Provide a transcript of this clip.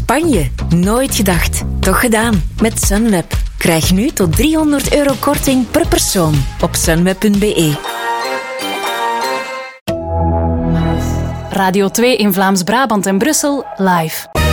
Spanje. Nooit gedacht. Toch gedaan. Met Sunweb. Krijg nu tot €300 korting per persoon op sunweb.be. Radio 2 in Vlaams-Brabant en Brussel live.